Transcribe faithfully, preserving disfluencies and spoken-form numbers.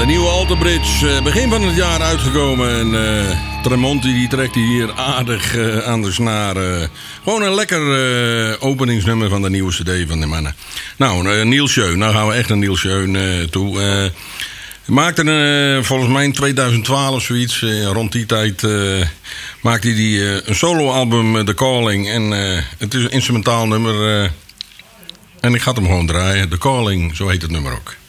de nieuwe Alter Bridge. Begin van het jaar uitgekomen. En uh, Tremonti die trekt hier aardig uh, aan de snaar. Uh, gewoon een lekker uh, openingsnummer van de nieuwe cd van de mannen. Nou, uh, Niels Schön. Nou gaan we echt naar Niels Schön uh, toe. Uh, maakte uh, volgens mij in tweeduizend twaalf zoiets. Uh, rond die tijd uh, maakte hij die, uh, een soloalbum uh, The Calling. En uh, het is een instrumentaal nummer. Uh, en ik ga het hem gewoon draaien. The Calling, zo heet het nummer ook.